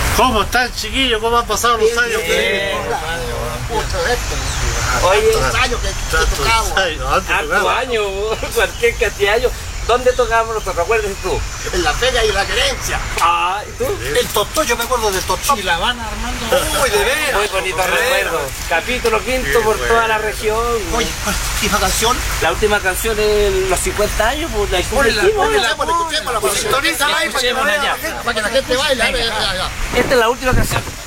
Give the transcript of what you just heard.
¿Cómo están, chiquillos? ¿Cómo han pasado los años? Oye, Tantos años que tocamos. hartos años, cualquier cantidad de años. ¿Dónde tocábamos nosotros? ¿Recuerdas tú? En la feria y la querencia. Ah, ¿y tú? El Totó, yo me acuerdo del Totó. Y La Habana, Armando. Uy, de veras. Muy bonito recuerdo. Capítulo quinto por toda la región. Oye, ¿qué canción? La última canción es los 50 años, pues la Escuchémosla, hicimos. escuchémosla. Sintonízala ahí para que Escuchémosla ya. para que la gente baile. Esta es la última canción.